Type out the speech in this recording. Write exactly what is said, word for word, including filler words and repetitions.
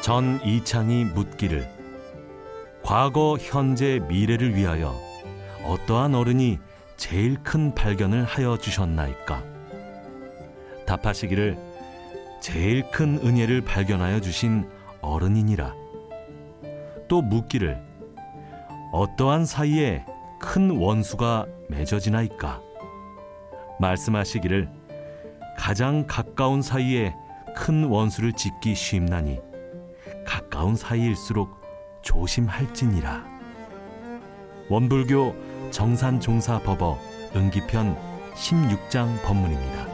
전 이창이 묻기를 과거, 현재, 미래를 위하여 어떠한 어른이 제일 큰 발견을 하여 주셨나이까? 답하시기를 제일 큰 은혜를 발견하여 주신 어른이니라. 또 묻기를 어떠한 사이에 큰 원수가 맺어지나이까? 말씀하시기를 가장 가까운 사이에 큰 원수를 짓기 쉽나니 가까운 사이일수록 조심할지니라. 원불교 정산종사법어 응기편 십육 장 법문입니다.